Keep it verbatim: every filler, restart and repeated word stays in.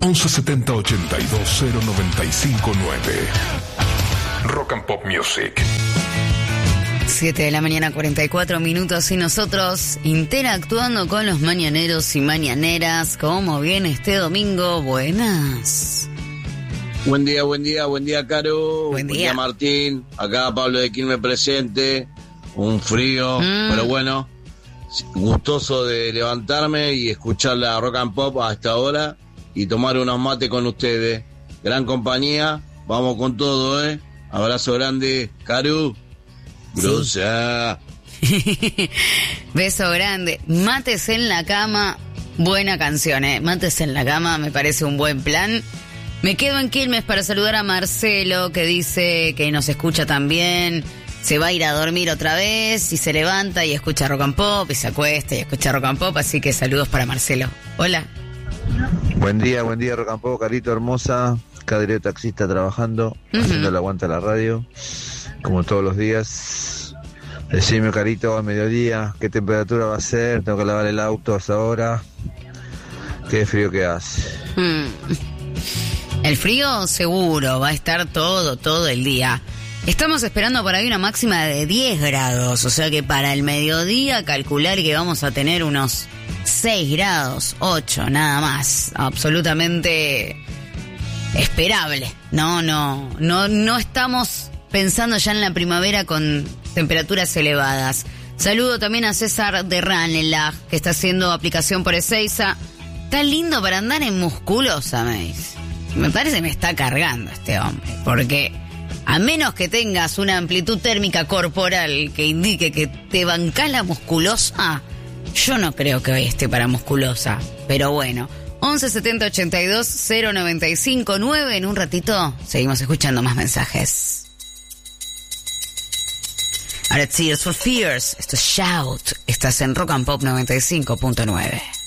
once setenta ochenta y dos cero noventa y cinco nueve. Rock and Pop Music. siete de la mañana, cuarenta y cuatro minutos, y nosotros interactuando con los mañaneros y mañaneras. ¿Cómo viene este domingo? Buenas. Buen día, buen día, buen día, Caro. Buen día, buen día Martín. Acá Pablo de Quilmes presente. Un frío, mm. pero bueno, gustoso de levantarme y escuchar la Rock and Pop a esta hora y tomar unos mates con ustedes. Gran compañía, vamos con todo, ¿eh? Abrazo grande, Caro. Grosa. Sí. Beso grande. Mates en la cama, buena canción, ¿eh? Mates en la cama, me parece un buen plan. Me quedo en Quilmes para saludar a Marcelo, que dice que nos escucha también. Se va a ir a dormir otra vez y se levanta y escucha Rock and Pop y se acuesta y escucha Rock and Pop, así que saludos para Marcelo. Hola. Buen día, buen día Rock and Pop, Carito hermosa, cadrero taxista trabajando, uh-huh. haciendo el aguante a la radio, como todos los días. Decime, Carito, a mediodía, ¿qué temperatura va a ser? Tengo que lavar el auto hasta ahora. Qué frío que hace. Hmm. El frío seguro, va a estar todo, todo el día. Estamos esperando por ahí una máxima de diez grados, o sea que para el mediodía calcular que vamos a tener unos seis grados, ocho, nada más. Absolutamente esperable. No, no, no, no estamos pensando ya en la primavera con temperaturas elevadas. Saludo también a César de Ranelagh, que está haciendo aplicación por Ezeiza. Está lindo para andar en Musculosa, me dice. Me parece que me está cargando este hombre, porque a menos que tengas una amplitud térmica corporal que indique que te bancás la Musculosa, yo no creo que hoy esté para Musculosa. Pero bueno, once setenta ochenta y dos cero noventa y cinco nueve. En un ratito seguimos escuchando más mensajes. Ahora Tears for Fears, esto es Shout. Estás en Rock and Pop noventa y cinco punto nueve.